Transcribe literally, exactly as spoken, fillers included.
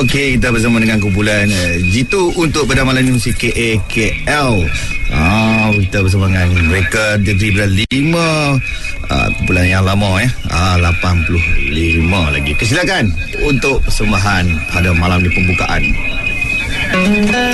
Okey, kita bersama dengan kumpulan uh, Jitu untuk pada malam muzik K A K L. Ah, kita bersama dengan mereka daripada lima uh, kumpulan yang lama ya. Ah, lapan puluh lima lagi. Kesilakan untuk persembahan pada malam di pembukaan.